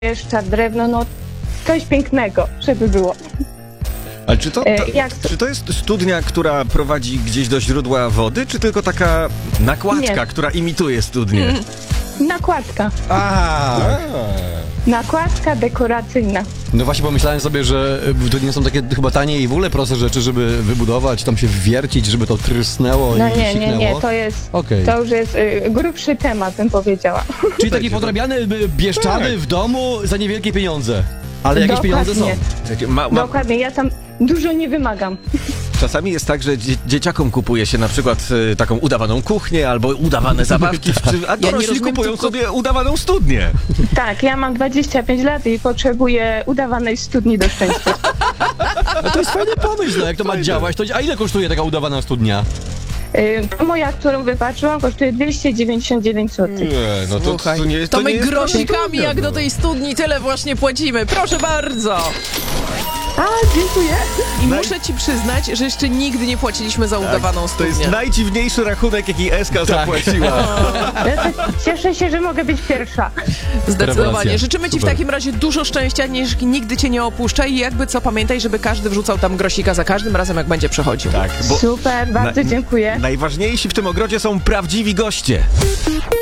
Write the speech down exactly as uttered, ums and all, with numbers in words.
jeszcze drewno, no coś pięknego, żeby było. Ale czy to, to, E, jak to- czy to jest studnia, która prowadzi gdzieś do źródła wody, czy tylko taka nakładka, Nie. która imituje studnię? Nakładka. A, Nakładka dekoracyjna. no właśnie pomyślałem sobie, że y, to nie są takie chyba tanie i w ogóle proste rzeczy, żeby wybudować, tam się wwiercić, żeby to trysnęło No i nie, nie, siknęło. nie, to jest, Okej. to już jest y, grubszy temat, bym powiedziała. Czyli taki podrabiany y, Bieszczady Tak. w domu za niewielkie pieniądze. Ale jakieś pieniądze są. Dokładnie. Takie Ma, ma, Dokładnie, ja tam dużo nie wymagam. czasami jest tak, że dzie, dzieciakom kupuje się na przykład e, taką udawaną kuchnię albo udawane zabawki, czy- a dorośli rozumiem, kupują tylko- sobie udawaną studnię. Tak, ja mam dwadzieścia pięć lat i potrzebuję udawanej studni do szczęścia. No to jest fajny pomysł, no jak to ma działać. To, a ile kosztuje taka udawana studnia? Y, to moja, którą wypatrzyłam, kosztuje dwieście dziewięćdziesiąt dziewięć złotych. Nie, no to, Słuchaj, to nie, to to my nie jest grosikami studnia, jak no. do tej studni tyle właśnie płacimy. Proszę bardzo. A, dziękuję. I Naj- muszę ci przyznać, że jeszcze nigdy nie płaciliśmy za udawaną Tak, To jest studnię. najdziwniejszy rachunek, jaki Eska zapłaciła. Ja tak cieszę się, że mogę być pierwsza. Zdecydowanie. Rewelacja. Życzymy ci w Super. takim razie dużo szczęścia, niech nigdy cię nie opuszcza i jakby co, pamiętaj, żeby każdy wrzucał tam grosika za każdym razem, jak będzie przechodził. Tak, bo Super, bardzo na- dziękuję. najważniejsi w tym ogrodzie są prawdziwi goście.